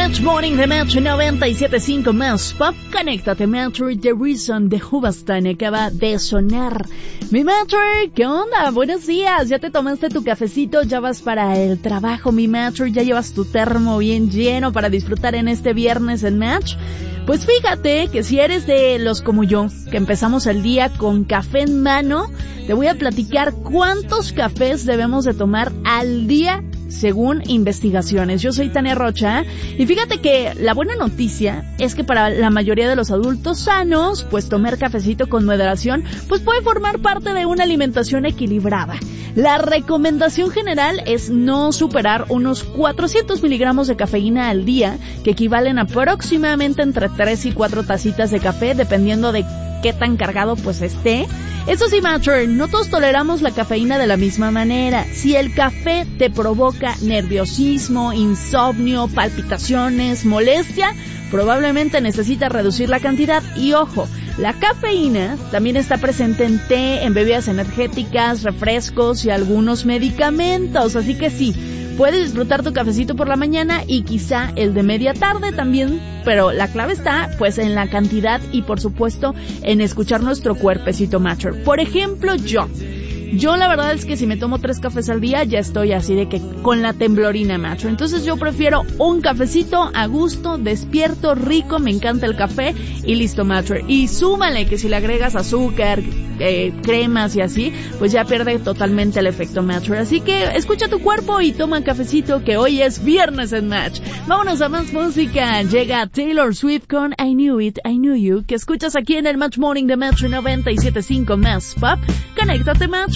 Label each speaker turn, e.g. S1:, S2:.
S1: Match Morning de Match 97.5 más Pop. Conéctate, Matcher. The Reason de Hubastan acaba de sonar. Mi Matcher, ¿qué onda? Buenos días. ¿Ya te tomaste tu cafecito? ¿Ya vas para el trabajo, mi Matcher? ¿Ya llevas tu termo bien lleno para disfrutar en este viernes en Match? Pues fíjate que si eres de los como yo, que empezamos el día con café en mano, te voy a platicar cuántos cafés debemos de tomar al día según investigaciones. Yo soy Tania Rocha y fíjate que la buena noticia es que para la mayoría de los adultos sanos, pues tomar cafecito con moderación, pues puede formar parte de una alimentación equilibrada. La recomendación general es no superar unos 400 miligramos de cafeína al día, que equivalen aproximadamente entre 3 y 4 tacitas de café, dependiendo de qué tan cargado pues esté. Eso sí, Matcher, no todos toleramos la cafeína de la misma manera. Si el café te provoca nerviosismo, insomnio, palpitaciones, molestia, probablemente necesitas reducir la cantidad. Y ojo, la cafeína también está presente en té, en bebidas energéticas, refrescos y algunos medicamentos. Así que sí, puedes disfrutar tu cafecito por la mañana y quizá el de media tarde también, pero la clave está pues en la cantidad y por supuesto en escuchar nuestro cuerpecito, Matcher. Por ejemplo, yo la verdad es que si me tomo 3 cafés al día ya estoy así de que con la temblorina, Matcher. Entonces yo prefiero un cafecito a gusto, despierto, rico, me encanta el café y listo, Matcher. Y súmale que si le agregas azúcar, cremas y así, pues ya pierde totalmente el efecto, Matcher. Así que escucha tu cuerpo y toma cafecito, que hoy es viernes en Match. Vámonos a más música. Llega Taylor Swift con I Knew It, I Knew You, que escuchas aquí en el Match Morning de Match 97.5 más Pop. Conéctate, Match.